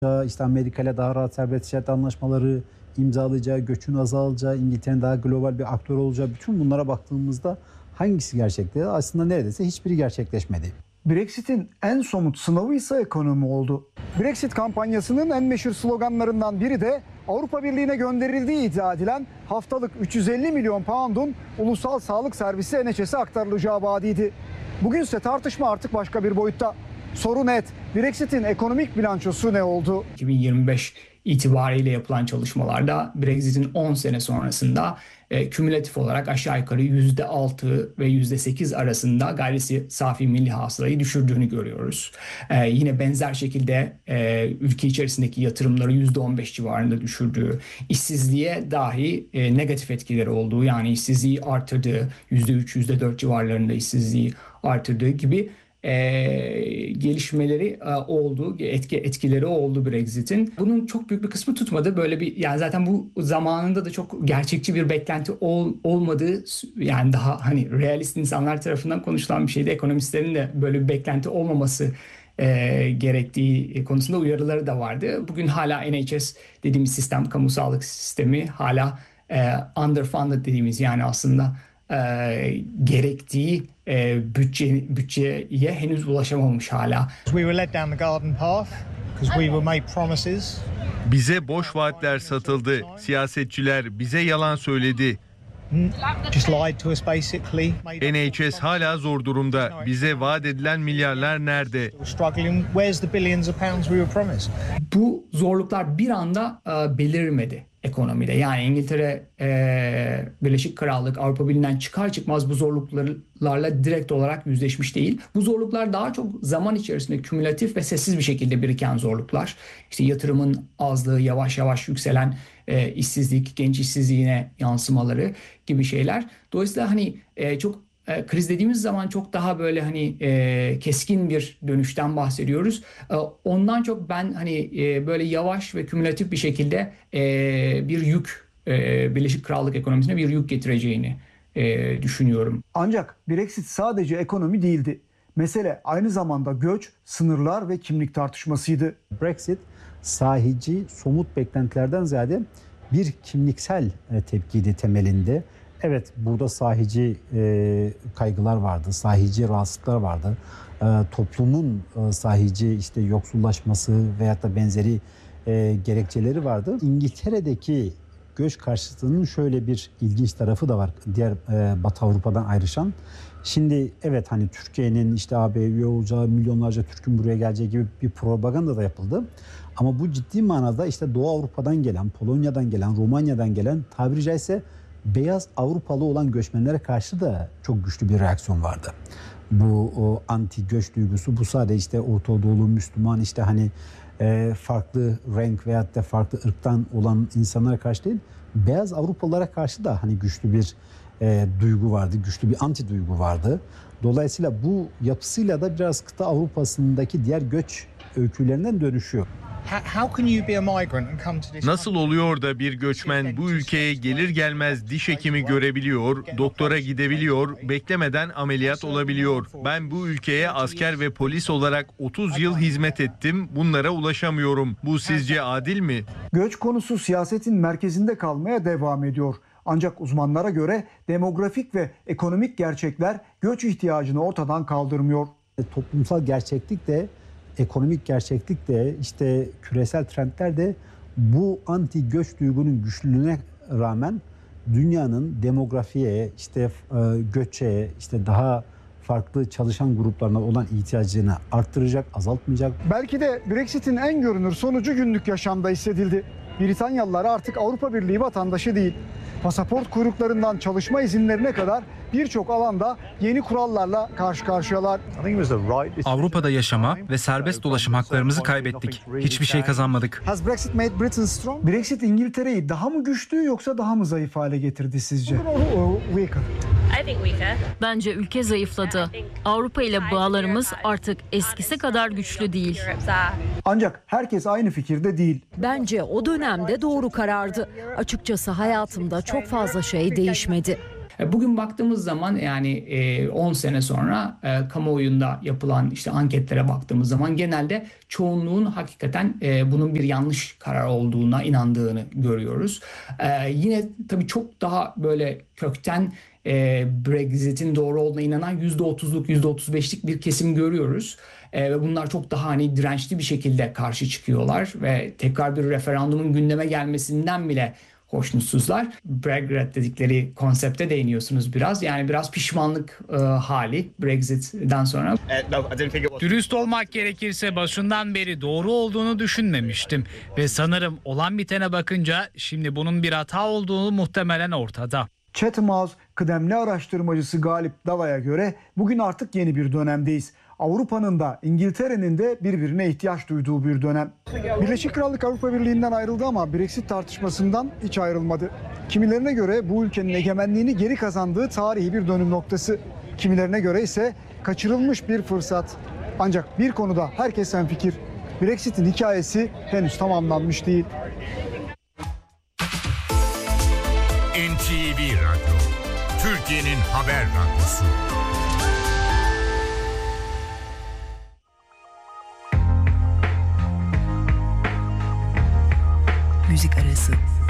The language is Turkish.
İşte Amerika ile daha rahat serbest ticaret anlaşmaları imzalayacağı, göçün azalacağı, İngiltere'nin daha global bir aktör olacağı, bütün bunlara baktığımızda hangisi gerçekleşti? Aslında neredeyse hiçbiri gerçekleşmedi. Brexit'in en somut sınavı ise ekonomi oldu. Brexit kampanyasının en meşhur sloganlarından biri de Avrupa Birliği'ne gönderildiği iddia edilen haftalık 350 milyon pound'un ulusal sağlık servisi NHS'e aktarılacağı vaadiydi. Bugünse tartışma artık başka bir boyutta. Soru net. Brexit'in ekonomik bilançosu ne oldu? 2025 itibariyle yapılan çalışmalarda Brexit'in 10 sene sonrasında kümülatif olarak aşağı yukarı %6 ve %8 arasında gayri safi milli hasılayı düşürdüğünü görüyoruz. Yine benzer şekilde ülke içerisindeki yatırımları %15 civarında düşürdüğü, işsizliğe dahi negatif etkileri olduğu, yani işsizliği artırdığı, %3, %4 civarlarında işsizliği artırdığı gibi gelişmeleri oldu, etkileri oldu Brexit'in. Bunun çok büyük bir kısmı tutmadı. Böyle bir, yani zaten bu zamanında da çok gerçekçi bir beklenti olmadığı, yani daha hani realist insanlar tarafından konuşulan bir şeydi. Ekonomistlerin de böyle bir beklenti olmaması gerektiği konusunda uyarıları da vardı. Bugün hala NHS dediğimiz sistem, kamu sağlık sistemi hala underfunded dediğimiz, yani aslında gerektiği bütçeye henüz ulaşamamış hala. Bize boş vaatler satıldı. Siyasetçiler bize yalan söyledi. NHS hala zor durumda. Bize vaat edilen milyarlar nerede? Bu zorluklar bir anda belirmedi ekonomide. Yani İngiltere, Birleşik Krallık Avrupa Birliği'nden çıkar çıkmaz bu zorluklarla direkt olarak yüzleşmiş değil. Bu zorluklar daha çok zaman içerisinde kümülatif ve sessiz bir şekilde biriken zorluklar. İşte yatırımın azlığı, yavaş yavaş yükselen işsizlik, genç işsizliğine yansımaları gibi şeyler. Dolayısıyla hani çok kriz dediğimiz zaman çok daha böyle hani keskin bir dönüşten bahsediyoruz. Ondan çok ben hani böyle yavaş ve kümülatif bir şekilde bir yük, Birleşik Krallık ekonomisine bir yük getireceğini düşünüyorum. Ancak Brexit sadece ekonomi değildi. Mesele aynı zamanda göç, sınırlar ve kimlik tartışmasıydı. Brexit sahici, somut beklentilerden ziyade bir kimliksel tepkiydi temelinde. Evet, burada sahici kaygılar vardı, sahici rahatsızlıklar vardı. Toplumun sahici işte yoksullaşması veyahut da benzeri gerekçeleri vardı. İngiltere'deki göç karşıtının şöyle bir ilginç tarafı da var diğer Batı Avrupa'dan ayrışan. Şimdi evet, hani Türkiye'nin işte AB'ye üye olacağı, milyonlarca Türk'ün buraya geleceği gibi bir propaganda da yapıldı. Ama bu ciddi manada işte Doğu Avrupa'dan gelen, Polonya'dan gelen, Romanya'dan gelen, tabiri caizse beyaz Avrupalı olan göçmenlere karşı da çok güçlü bir reaksiyon vardı. Bu anti göç duygusu, bu sadece işte Orta Doğulu, Müslüman, işte hani farklı renk veyahut da farklı ırktan olan insanlara karşı değil, beyaz Avrupalılara karşı da hani güçlü bir duygu vardı, güçlü bir anti duygu vardı. Dolayısıyla bu yapısıyla da biraz kıta Avrupa'sındaki diğer göç öykülerinden dönüşüyor. Nasıl oluyor da bir göçmen bu ülkeye gelir gelmez diş hekimi görebiliyor, doktora gidebiliyor, beklemeden ameliyat olabiliyor? Ben bu ülkeye asker ve polis olarak 30 yıl hizmet ettim, bunlara ulaşamıyorum. Bu sizce adil mi? Göç konusu siyasetin merkezinde kalmaya devam ediyor. Ancak uzmanlara göre demografik ve ekonomik gerçekler göç ihtiyacını ortadan kaldırmıyor. Toplumsal gerçeklik de, ekonomik gerçeklik de, işte küresel trendler de bu anti göç duygunun güçlülüğüne rağmen dünyanın demografiye, işte göçe, işte daha farklı çalışan gruplarına olan ihtiyacını arttıracak, azaltmayacak. Belki de Brexit'in en görünür sonucu günlük yaşamda hissedildi. Britanyalılar artık Avrupa Birliği vatandaşı değil. Pasaport kuyruklarından çalışma izinlerine kadar birçok alanda yeni kurallarla karşı karşıyalar. Avrupa'da yaşama ve serbest dolaşım haklarımızı kaybettik. Hiçbir şey kazanmadık. Brexit İngiltere'yi daha mı güçlü yoksa daha mı zayıf hale getirdi sizce? Bence ülke zayıfladı. Avrupa ile bağlarımız artık eskisi kadar güçlü değil. Ancak herkes aynı fikirde değil. Bence o dönemde doğru karardı. Açıkçası hayatımda çok fazla şey değişmedi. Bugün baktığımız zaman yani 10 sene sonra kamuoyunda yapılan işte anketlere baktığımız zaman genelde çoğunluğun hakikaten bunun bir yanlış karar olduğuna inandığını görüyoruz. Yine tabii çok daha böyle kökten Brexit'in doğru olduğuna inanan %30'luk %35'lik bir kesim görüyoruz. Ve bunlar çok daha hani dirençli bir şekilde karşı çıkıyorlar ve tekrar bir referandumun gündeme gelmesinden bile hoşnutsuzlar. Brexit dedikleri konsepte değiniyorsunuz biraz. Yani biraz pişmanlık hali Brexit'den sonra. Dürüst olmak gerekirse başından beri doğru olduğunu düşünmemiştim. Ve sanırım olan bitene bakınca şimdi bunun bir hata olduğu muhtemelen ortada. Chatham House kıdemli araştırmacısı Galip Dava'ya göre bugün artık yeni bir dönemdeyiz. Avrupa'nın da İngiltere'nin de birbirine ihtiyaç duyduğu bir dönem. Birleşik Krallık Avrupa Birliği'nden ayrıldı ama Brexit tartışmasından hiç ayrılmadı. Kimilerine göre bu ülkenin egemenliğini geri kazandığı tarihi bir dönüm noktası. Kimilerine göre ise kaçırılmış bir fırsat. Ancak bir konuda herkes hemfikir. Brexit'in hikayesi henüz tamamlanmış değil. NTV Radyo, Türkiye'nin haber radyosu. Müzik arası.